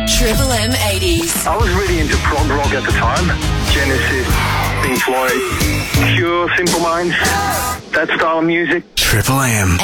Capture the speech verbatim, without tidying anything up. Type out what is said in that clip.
Triple M eighties. I was really into prog rock at the time. Genesis, Pink Floyd, Cure, Simple Minds, that style of music. Triple M.